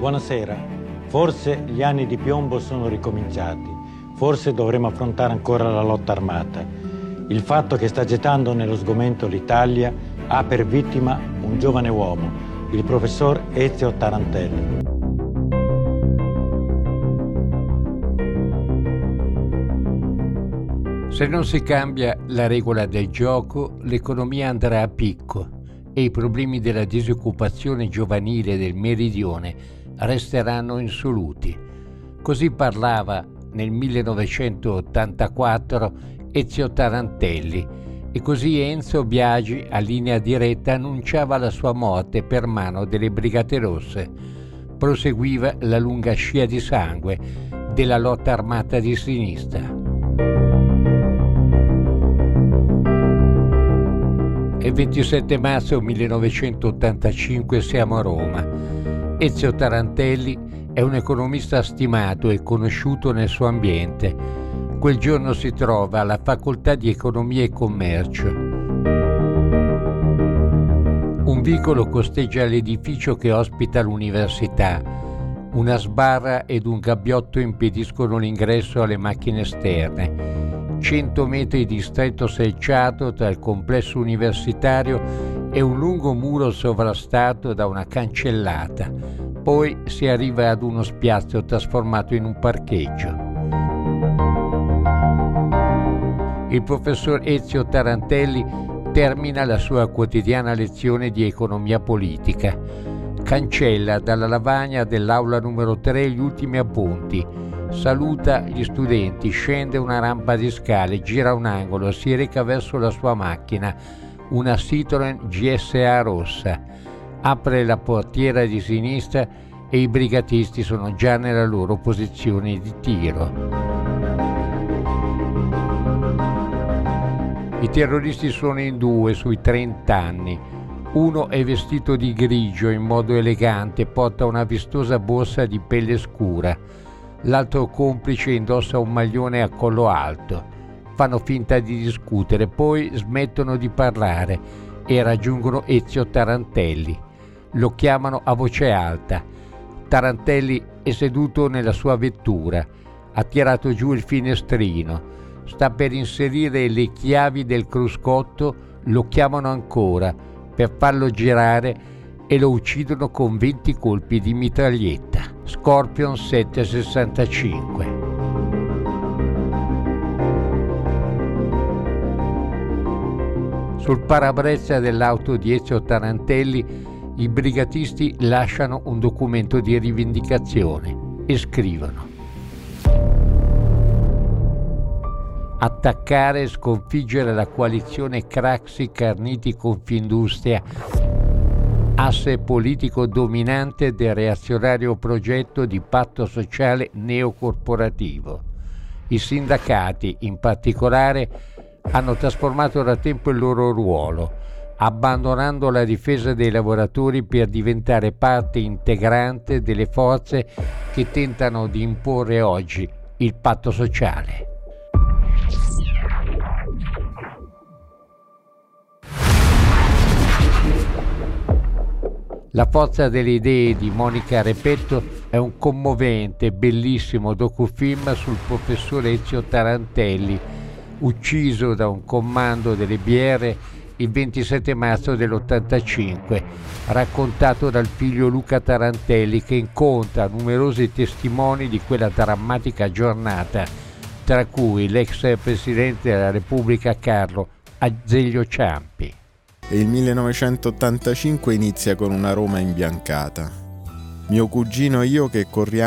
Buonasera. Forse gli anni di piombo sono ricominciati. Forse dovremo affrontare ancora la lotta armata. Il fatto che sta gettando nello sgomento l'Italia ha per vittima un giovane uomo, il professor Ezio Tarantelli. Se non si cambia la regola del gioco, l'economia andrà a picco e i problemi della disoccupazione giovanile del meridione resteranno insoluti. Così parlava nel 1984 Ezio Tarantelli e così Enzo Biagi a Linea Diretta annunciava la sua morte per mano delle Brigate Rosse. Proseguiva la lunga scia di sangue della lotta armata di sinistra. Il 27 marzo 1985 siamo a Roma. Ezio Tarantelli è un economista stimato e conosciuto nel suo ambiente. Quel giorno si trova alla Facoltà di Economia e Commercio. Un vicolo costeggia l'edificio che ospita l'università. Una sbarra ed un gabbiotto impediscono l'ingresso alle macchine esterne. 100 metri di stretto selciato tra il complesso universitario e un lungo muro sovrastato da una cancellata. Poi si arriva ad uno spiazzo trasformato in un parcheggio. Il professor Ezio Tarantelli termina la sua quotidiana lezione di economia politica. Cancella dalla lavagna dell'aula numero 3 gli ultimi appunti. Saluta gli studenti, scende una rampa di scale, gira un angolo, si reca verso la sua macchina, una Citroen GSA rossa. Apre la portiera di sinistra e i brigatisti sono già nella loro posizione di tiro. I terroristi sono in due sui 30 anni. Uno è vestito di grigio in modo elegante, porta una vistosa borsa di pelle scura. L'altro complice indossa un maglione a collo alto. Fanno finta di discutere, poi smettono di parlare e raggiungono Ezio Tarantelli. Lo chiamano a voce alta. Tarantelli è seduto nella sua vettura, ha tirato giù il finestrino, sta per inserire le chiavi del cruscotto, lo chiamano ancora per farlo girare e lo uccidono con 20 colpi di mitraglietta. Scorpion 765. Sul parabrezza dell'auto di Ezio Tarantelli i brigatisti lasciano un documento di rivendicazione e scrivono: attaccare e sconfiggere la coalizione Craxi-Carniti-Confindustria, asse politico dominante del reazionario progetto di patto sociale neocorporativo. I sindacati, in particolare, hanno trasformato da tempo il loro ruolo, abbandonando la difesa dei lavoratori per diventare parte integrante delle forze che tentano di imporre oggi il patto sociale. La forza delle idee di Monica Repetto è un commovente, bellissimo docufilm sul professore Ezio Tarantelli, ucciso da un comando delle BR il 27 marzo dell'85, raccontato dal figlio Luca Tarantelli, che incontra numerosi testimoni di quella drammatica giornata, tra cui l'ex presidente della Repubblica Carlo Azeglio Ciampi. E il 1985 inizia con una Roma imbiancata. Mio cugino e io che corriamo